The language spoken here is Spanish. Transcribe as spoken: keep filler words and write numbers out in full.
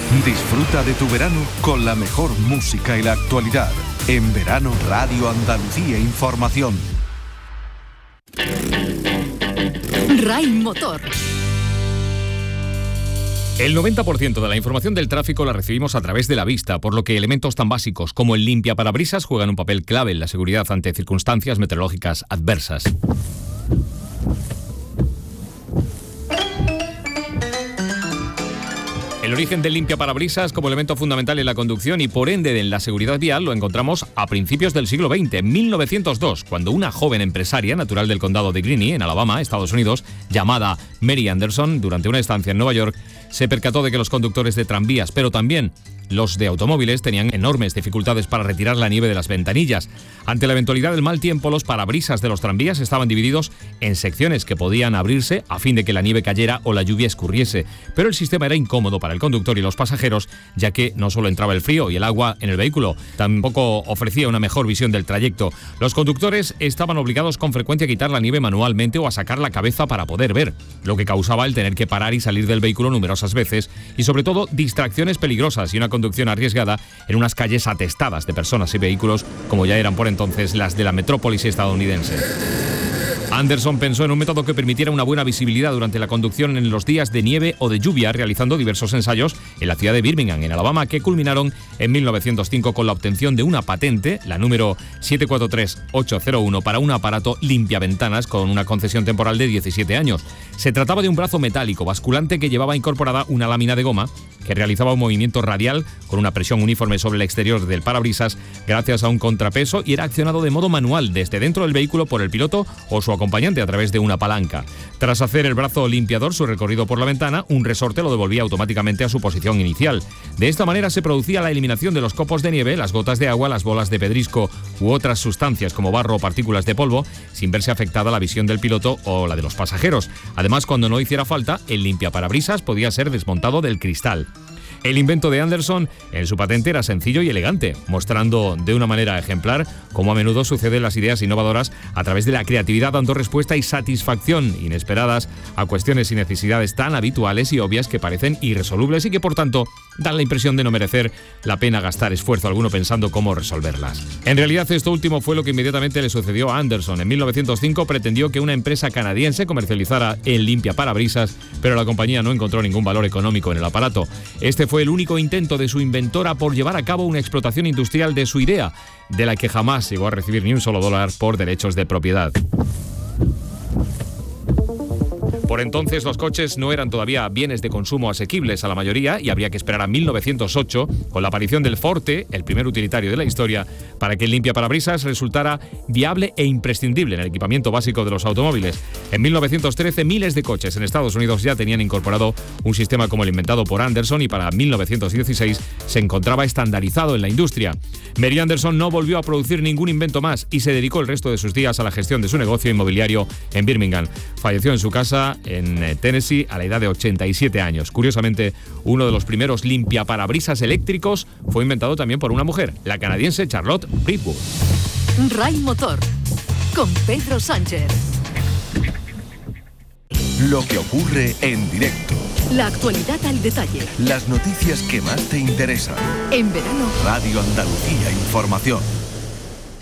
Disfruta de tu verano con la mejor música y la actualidad. En verano, Radio Andalucía Información. RAI Motor. El noventa por ciento de la información del tráfico la recibimos a través de la vista, por lo que elementos tan básicos como el limpiaparabrisas juegan un papel clave en la seguridad ante circunstancias meteorológicas adversas. El origen del limpiaparabrisas como elemento fundamental en la conducción y por ende en la seguridad vial lo encontramos a principios del siglo veinte, en mil novecientos dos, cuando una joven empresaria natural del condado de Greene, en Alabama, Estados Unidos, llamada Mary Anderson, durante una estancia en Nueva York, se percató de que los conductores de tranvías, pero también los de automóviles, tenían enormes dificultades para retirar la nieve de las ventanillas. Ante la eventualidad del mal tiempo, los parabrisas de los tranvías estaban divididos en secciones que podían abrirse a fin de que la nieve cayera o la lluvia escurriese. Pero el sistema era incómodo para el conductor y los pasajeros, ya que no solo entraba el frío y el agua en el vehículo, tampoco ofrecía una mejor visión del trayecto. Los conductores estaban obligados con frecuencia a quitar la nieve manualmente o a sacar la cabeza para poder ver, lo que causaba el tener que parar y salir del vehículo numerosas veces y sobre todo distracciones peligrosas y una conducción arriesgada en unas calles atestadas de personas y vehículos como ya eran por entonces las de la metrópolis estadounidense. Anderson pensó en un método que permitiera una buena visibilidad durante la conducción en los días de nieve o de lluvia, realizando diversos ensayos en la ciudad de Birmingham, en Alabama, que culminaron en mil novecientos cinco con la obtención de una patente, la número siete cuatro tres ocho cero uno, para un aparato limpiaventanas con una concesión temporal de diecisiete años. Se trataba de un brazo metálico basculante que llevaba incorporada una lámina de goma que realizaba un movimiento radial con una presión uniforme sobre el exterior del parabrisas gracias a un contrapeso y era accionado de modo manual desde dentro del vehículo por el piloto o su acompañante a través de una palanca. Tras hacer el brazo limpiador su recorrido por la ventana, un resorte lo devolvía automáticamente a su posición inicial. De esta manera se producía la eliminación de los copos de nieve, las gotas de agua, las bolas de pedrisco u otras sustancias como barro o partículas de polvo, sin verse afectada la visión del piloto o la de los pasajeros. Además, cuando no hiciera falta, el limpiaparabrisas podía ser desmontado del cristal. El invento de Anderson en su patente era sencillo y elegante, mostrando de una manera ejemplar cómo a menudo suceden las ideas innovadoras a través de la creatividad, dando respuesta y satisfacción inesperadas a cuestiones y necesidades tan habituales y obvias que parecen irresolubles y que por tanto dan la impresión de no merecer la pena gastar esfuerzo alguno pensando cómo resolverlas. En realidad esto último fue lo que inmediatamente le sucedió a Anderson. En mil novecientos cinco pretendió que una empresa canadiense comercializara el limpiaparabrisas, pero la compañía no encontró ningún valor económico en el aparato. Este fue el único intento de su inventora por llevar a cabo una explotación industrial de su idea, de la que jamás llegó a recibir ni un solo dólar por derechos de propiedad. Por entonces los coches no eran todavía bienes de consumo asequibles a la mayoría y habría que esperar a mil novecientos ocho, con la aparición del Forte, el primer utilitario de la historia, para que el limpiaparabrisas resultara viable e imprescindible en el equipamiento básico de los automóviles. En mil novecientos trece, miles de coches en Estados Unidos ya tenían incorporado un sistema como el inventado por Anderson y para mil novecientos dieciséis se encontraba estandarizado en la industria. Mary Anderson no volvió a producir ningún invento más y se dedicó el resto de sus días a la gestión de su negocio inmobiliario en Birmingham. Falleció en su casa en Tennessee a la edad de ochenta y siete años. Curiosamente, uno de los primeros limpiaparabrisas eléctricos fue inventado también por una mujer, la canadiense Charlotte Bridgewood. RAI Motor, con Pedro Sánchez. Lo que ocurre en directo. La actualidad al detalle. Las noticias que más te interesan. En verano, Radio Andalucía Información.